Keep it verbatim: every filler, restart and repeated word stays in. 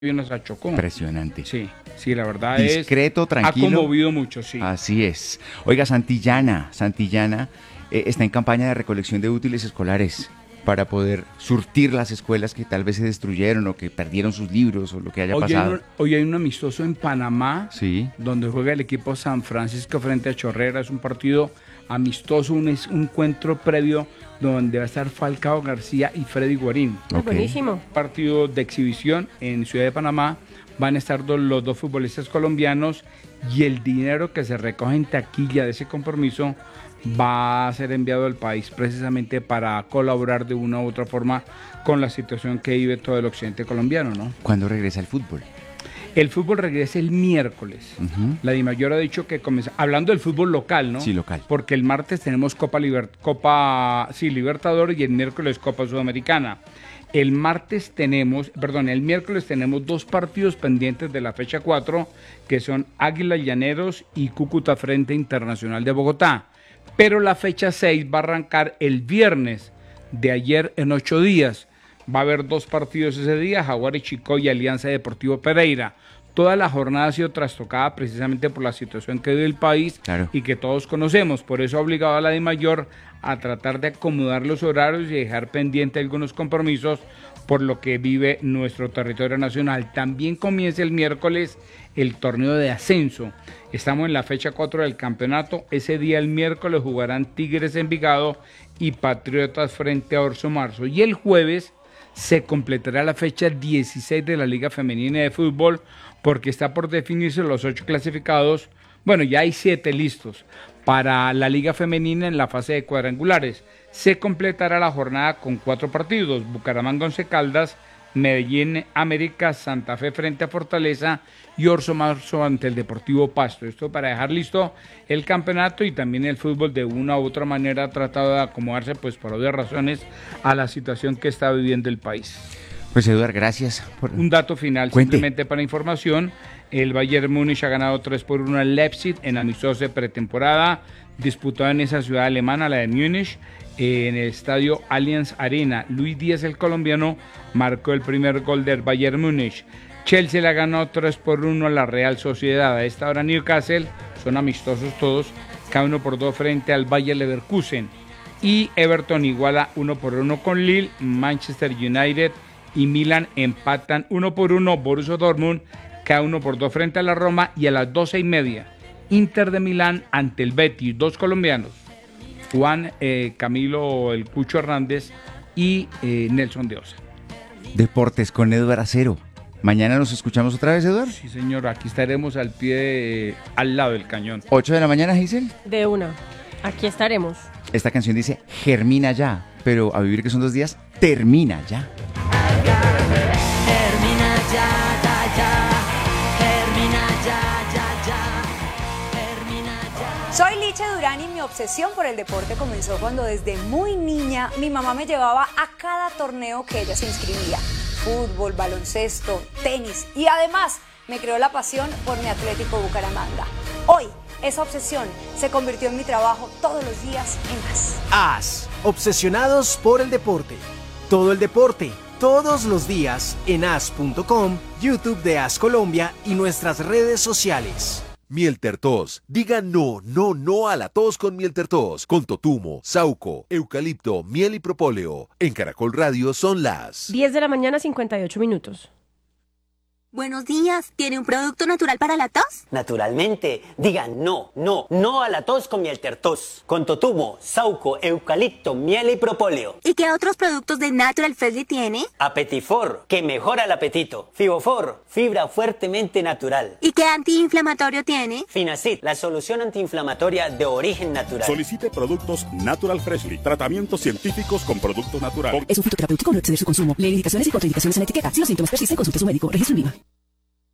nos achocó. Impresionante. Sí, sí, la verdad Discreto, es... Discreto, tranquilo. Ha conmovido mucho, sí. Así es. Oiga, Santillana, Santillana eh, está en campaña de recolección de útiles escolares para poder surtir las escuelas que tal vez se destruyeron o que perdieron sus libros o lo que haya Hoy pasado. hay, un, hoy hay un amistoso en Panamá, sí. donde juega el equipo San Francisco frente a Chorrera. Es un partido amistoso, un, un encuentro previo donde va a estar Falcao García y Freddy Guarín. Okay. Buenísimo. Partido de exhibición en Ciudad de Panamá. Van a estar dos, los dos futbolistas colombianos y el dinero que se recoge en taquilla de ese compromiso va a ser enviado al país precisamente para colaborar de una u otra forma con la situación que vive todo el occidente colombiano, ¿no? ¿Cuándo regresa el fútbol? El fútbol regresa el miércoles. Uh-huh. La DIMAYOR ha dicho que comienza, hablando del fútbol local, ¿no? Sí, local. Porque el martes tenemos Copa, Liber, Copa sí, Libertadores y el miércoles Copa Sudamericana. El martes tenemos, perdón, el miércoles tenemos dos partidos pendientes de la fecha cuatro, que son Águilas Llaneros y Cúcuta Frente Internacional de Bogotá. Pero la fecha seis va a arrancar el viernes de ayer en ocho días. Va a haber dos partidos ese día, Jaguares Chicó y Alianza Deportivo Pereira. Toda la jornada ha sido trastocada precisamente por la situación que vive el país, claro, y que todos conocemos. Por eso ha obligado a la DIMAYOR a tratar de acomodar los horarios y dejar pendiente algunos compromisos por lo que vive nuestro territorio nacional. También comienza el miércoles el torneo de ascenso. Estamos en la fecha cuatro del campeonato. Ese día, el miércoles, jugarán Tigres Envigado y Patriotas frente a Orso Marzo. Y el jueves se completará la fecha dieciséis de la Liga Femenina de Fútbol, porque está por definirse los ocho clasificados. Bueno, ya hay siete listos para la Liga Femenina en la fase de cuadrangulares. Se completará la jornada con cuatro partidos: Bucaramanga Once Caldas, Medellín América, Santa Fe frente a Fortaleza y Orso Marzo ante el Deportivo Pasto. Esto para dejar listo el campeonato, y también el fútbol de una u otra manera ha tratado de acomodarse, pues por obvias razones, a la situación que está viviendo el país. Pues Eduardo, gracias. Por... Un dato final, Cuente. Simplemente para información: el Bayern Múnich ha ganado tres por uno al Leipzig en amistoso de pretemporada, disputado en esa ciudad alemana, la de Múnich, en el estadio Allianz Arena. Luis Díaz, el colombiano, marcó el primer gol del Bayern Múnich. Chelsea le ganó tres por uno a la Real Sociedad. A esta hora Newcastle, son amistosos todos, cada uno por dos frente al Bayer Leverkusen. Y Everton iguala uno por uno con Lille. Manchester United y Milan empatan uno por uno. Borussia Dortmund cada uno por dos frente a la Roma. Y a las doce y media, Inter de Milán ante el Betis. Dos colombianos, Juan eh, Camilo El Cucho Hernández y eh, Nelson de Osa. Deportes con Eduardo Acero. Mañana nos escuchamos otra vez, Eduardo. Sí, señor, aquí estaremos al pie, de, al lado del cañón. ¿ocho de la mañana, Giselle? De una, aquí estaremos. Esta canción dice germina ya, pero a vivir que son dos días, termina ya. Termina ya, ya, ya. Termina ya, ya, ya. Termina ya. Soy Liche Durán y mi obsesión por el deporte comenzó cuando desde muy niña mi mamá me llevaba a cada torneo que ella se inscribía. Fútbol, baloncesto, tenis, y además me creó la pasión por mi Atlético Bucaramanga. Hoy, esa obsesión se convirtió en mi trabajo todos los días en AS. AS, obsesionados por el deporte. Todo el deporte, todos los días en as punto com, YouTube de AS Colombia y nuestras redes sociales. Mieltertos. Diga no, no, no a la tos con Mieltertos. Con totumo, sauco, eucalipto, miel y propóleo. En Caracol Radio son las diez de la mañana, cincuenta y ocho minutos. Buenos días, ¿tiene un producto natural para la tos? Naturalmente, digan no, no, no a la tos con Mieltertos. Con totumo, sauco, eucalipto, miel y propóleo. ¿Y qué otros productos de Natural Freshly tiene? Apetifor, que mejora el apetito. Fibofor, fibra fuertemente natural. ¿Y qué antiinflamatorio tiene? Finacid, la solución antiinflamatoria de origen natural. Solicite productos Natural Freshly, tratamientos científicos con productos naturales. Es un fitoterapéutico, no exceder su consumo. Lee indicaciones y contraindicaciones en la etiqueta. Si los síntomas persisten, consulte a su médico. Registro en Viva.